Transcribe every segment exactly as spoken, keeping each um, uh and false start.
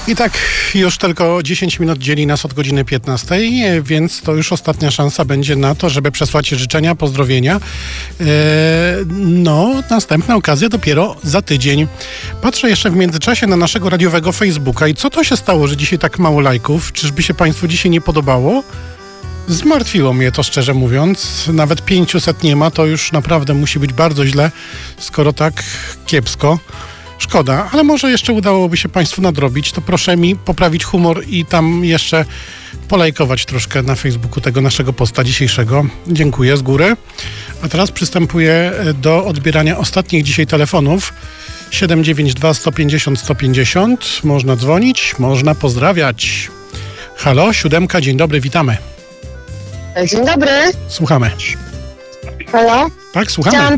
I tak już tylko dziesięć minut dzieli nas od godziny piętnastej, więc to już ostatnia szansa będzie na to, żeby przesłać życzenia, pozdrowienia. Eee, no, następna okazja dopiero za tydzień. Patrzę jeszcze w międzyczasie na naszego radiowego Facebooka i co to się stało, że dzisiaj tak mało lajków? Czyżby się Państwu dzisiaj nie podobało? Zmartwiło mnie to, szczerze mówiąc. Nawet pięciuset nie ma, to już naprawdę musi być bardzo źle, skoro tak kiepsko. Szkoda, ale może jeszcze udałoby się Państwu nadrobić, to proszę mi poprawić humor i tam jeszcze polajkować troszkę na Facebooku tego naszego posta dzisiejszego. Dziękuję z góry. A teraz przystępuję do odbierania ostatnich dzisiaj telefonów. siedem dziewięć dwa sto pięćdziesiąt sto pięćdziesiąt. Można dzwonić, można pozdrawiać. Halo, siódemka, dzień dobry, witamy. Dzień dobry. Słuchamy. Halo? Tak, słuchamy. Chciałam...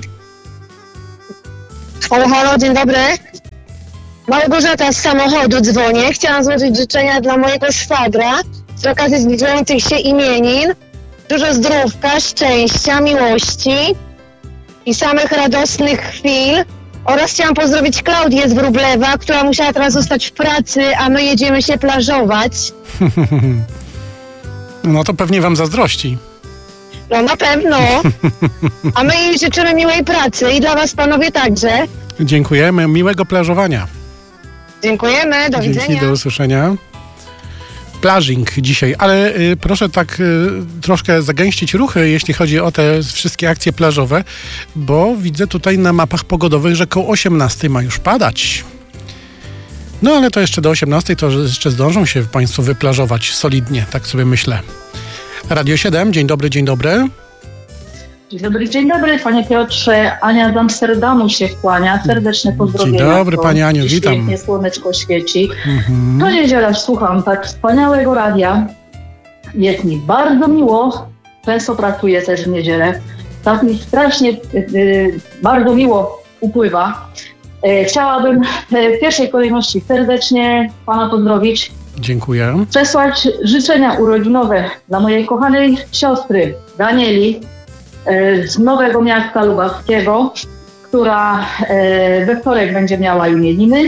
Halo, halo, dzień dobry. Małgorzata z samochodu dzwonię. Chciałam złożyć życzenia dla mojego szwagra z okazji zbliżających się imienin. Dużo zdrówka, szczęścia, miłości i samych radosnych chwil. Oraz chciałam pozdrowić Klaudię z Wróblewa, która musiała teraz zostać w pracy, a my jedziemy się plażować. No to pewnie wam zazdrości. No na pewno. A my jej życzymy miłej pracy i dla was, panowie, także. Dziękujemy. Miłego plażowania. Dziękujemy. Do Dzięki, widzenia. do usłyszenia. Plażing dzisiaj, ale y, proszę tak y, troszkę zagęścić ruchy, jeśli chodzi o te wszystkie akcje plażowe, bo widzę tutaj na mapach pogodowych, że koło osiemnastej ma już padać. No ale to jeszcze do osiemnastej to jeszcze zdążą się Państwo wyplażować solidnie, tak sobie myślę. Radio siedem, dzień dobry, dzień dobry. Dzień dobry, dzień dobry, panie Piotrze. Ania z Amsterdamu się kłania. Serdeczne pozdrowienia. Dzień dobry, pani Aniu, witam. Pięknie słoneczko świeci. Mhm. To niedziela słucham tak wspaniałego radia. Jest mi bardzo miło. Często pracuję też w niedzielę. Tak mi strasznie yy, bardzo miło upływa. Yy, chciałabym yy, w pierwszej kolejności serdecznie pana pozdrowić. Dziękuję. Przesłać życzenia urodzinowe dla mojej kochanej siostry Danieli z Nowego Miasta Lubawskiego, która we wtorek będzie miała imieniny.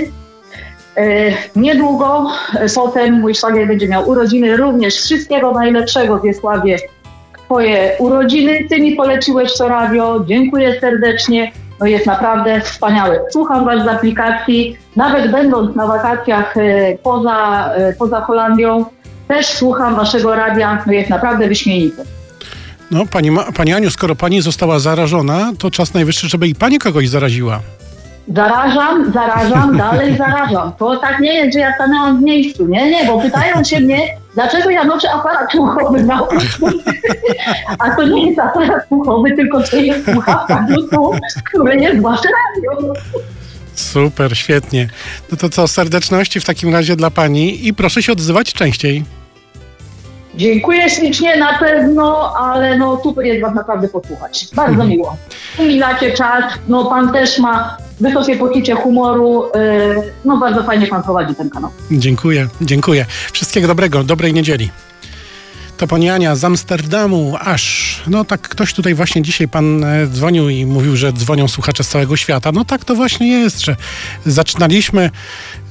Niedługo potem mój szwagier będzie miał urodziny. Również wszystkiego najlepszego, Wiesławie, twoje urodziny. Ty mi poleciłeś to radio. Dziękuję serdecznie. No jest naprawdę wspaniałe. Słucham was z aplikacji. Nawet będąc na wakacjach poza, poza Holandią, też słucham waszego radia. No jest naprawdę wyśmienite. No, pani, Ma- pani Aniu, skoro pani została zarażona, to czas najwyższy, żeby i pani kogoś zaraziła. Zarażam, zarażam, dalej zarażam. To tak nie jest, że ja stanęłam w miejscu. Nie, nie, bo pytają się mnie, dlaczego ja noszę aparat słuchowy na uchu. A to nie jest aparat słuchowy, tylko to jest słuchawka Bluetooth, które jest wasze radio. Super, świetnie. No to co, serdeczności w takim razie dla pani i proszę się odzywać częściej. Dziękuję ślicznie, na pewno, ale no super jest was naprawdę posłuchać. Bardzo miło. Umilacie czas, no pan też ma wysokie poczucie humoru, yy, no bardzo fajnie pan prowadzi ten kanał. Dziękuję, dziękuję. Wszystkiego dobrego, dobrej niedzieli. To pani Ania z Amsterdamu, aż, no tak ktoś tutaj właśnie dzisiaj pan e, dzwonił i mówił, że dzwonią słuchacze z całego świata. No tak to właśnie jest, że zaczynaliśmy e,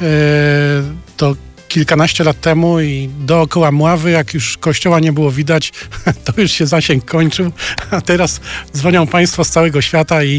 to kilkanaście lat temu i dookoła Mławy, jak już kościoła nie było widać, to już się zasięg kończył, a teraz dzwonią państwo z całego świata i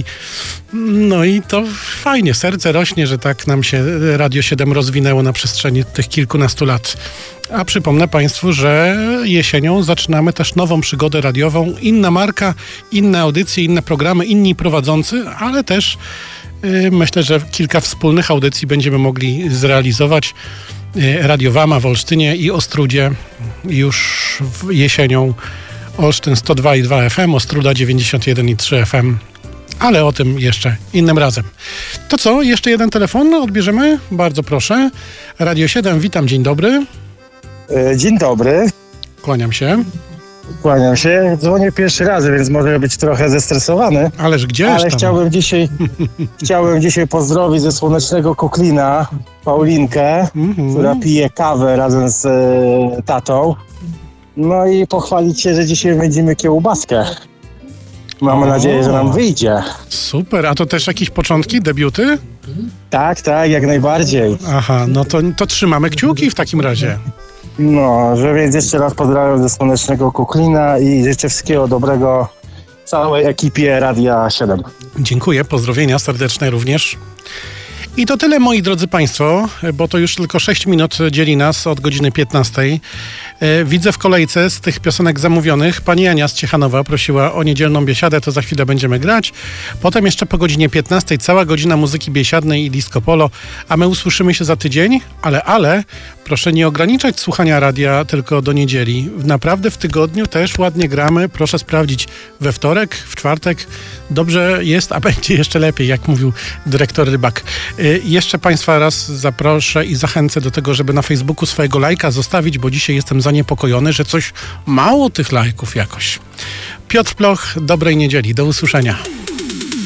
no i to fajnie, serce rośnie, że tak nam się Radio siedem rozwinęło na przestrzeni tych kilkunastu lat. A przypomnę państwu, że jesienią zaczynamy też nową przygodę radiową, inna marka, inne audycje, inne programy, inni prowadzący, ale też yy, myślę, że kilka wspólnych audycji będziemy mogli zrealizować. Radio Wama w Olsztynie i Ostrudzie już w jesienią. Olsztyn sto dwa i dwa F M, Ostruda dziewięćdziesiąt jeden i trzy F M. Ale o tym jeszcze innym razem. To co? Jeszcze jeden telefon odbierzemy? Bardzo proszę. Radio siedem, witam, dzień dobry. Dzień dobry. Kłaniam się. Kłaniam się. Dzwonię pierwszy raz, więc może być trochę zestresowany. Ależ gdzieś Ale tam. chciałbym dzisiaj, chciałbym dzisiaj pozdrowić ze słonecznego Koklina Paulinkę, Mhm. która pije kawę razem z e, tatą. No i pochwalić się, że dzisiaj będziemy kiełbaskę. Mamy O. nadzieję, że nam wyjdzie. Super, a to też jakieś początki, debiuty? Tak, tak, jak najbardziej. Aha, no to, to trzymamy kciuki w takim razie. No, że więc jeszcze raz pozdrawiam ze Słonecznego Kuklina i życzę wszystkiego dobrego całej ekipie Radia siedem. Dziękuję, pozdrowienia serdeczne również. I to tyle, moi drodzy Państwo, bo to już tylko sześć minut dzieli nas od godziny piętnastej. Widzę w kolejce z tych piosenek zamówionych. Pani Ania z Ciechanowa prosiła o niedzielną biesiadę, to za chwilę będziemy grać. Potem jeszcze po godzinie piętnastej cała godzina muzyki biesiadnej i disco polo, a my usłyszymy się za tydzień, ale, ale proszę nie ograniczać słuchania radia tylko do niedzieli. Naprawdę w tygodniu też ładnie gramy. Proszę sprawdzić we wtorek, w czwartek. Dobrze jest, a będzie jeszcze lepiej, jak mówił dyrektor Rybak. Yy, jeszcze Państwa raz zaproszę i zachęcę do tego, żeby na Facebooku swojego lajka zostawić, bo dzisiaj jestem zaniepokojony, że coś mało tych lajków jakoś. Piotr Ploch, dobrej niedzieli. Do usłyszenia.